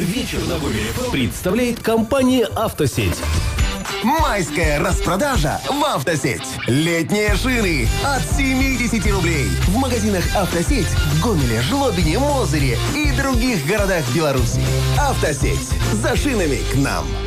Вечер на Гомеле представляет компания «Автосеть». Майская распродажа в «Автосеть». Летние шины от 70 рублей. В магазинах «Автосеть» в Гомеле, Жлобине, Мозыре и других городах Беларуси. «Автосеть». За шинами к нам.